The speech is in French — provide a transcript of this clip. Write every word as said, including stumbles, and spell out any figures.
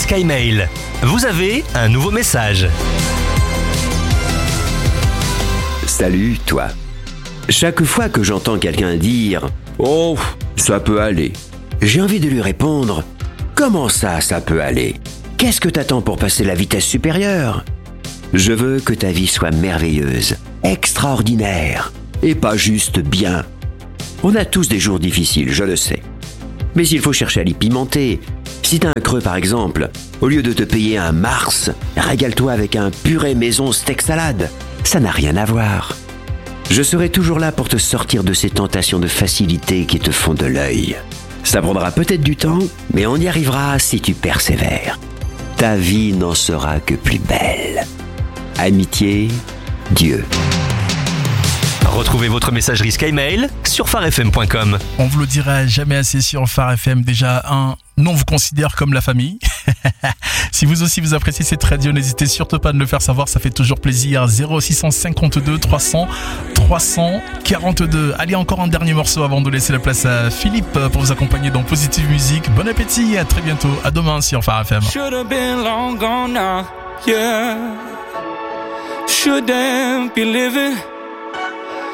SkyMail. Vous avez un nouveau message. Salut, toi. Chaque fois que j'entends quelqu'un dire « Oh, ça peut aller », j'ai envie de lui répondre « Comment ça, ça peut aller ? Qu'est-ce que t'attends pour passer la vitesse supérieure ? Je veux que ta vie soit merveilleuse, extraordinaire, et pas juste bien. On a tous des jours difficiles, je le sais. Mais il faut chercher à l'y pimenter. Si t'as un creux par exemple, au lieu de te payer un Mars, régale-toi avec un purée maison steak salade. Ça n'a rien à voir. Je serai toujours là pour te sortir de ces tentations de facilité qui te font de l'œil. Ça prendra peut-être du temps, mais on y arrivera si tu persévères. Ta vie n'en sera que plus belle. Amitié, Dieu. Retrouvez votre messagerie SkyMail sur phare f m point com. On vous le dira jamais assez sur Phare F M. Déjà, un, nous on vous considère comme la famille. Si vous aussi vous appréciez cette radio, n'hésitez surtout pas à nous le faire savoir, ça fait toujours plaisir. zéro six cent cinquante-deux trois cents trois cent quarante-deux. Allez, encore un dernier morceau avant de laisser la place à Philippe pour vous accompagner dans Positive Music. Bon appétit et à très bientôt. À demain sur Phare F M. Should've been long gone now, yeah. Shouldn't be living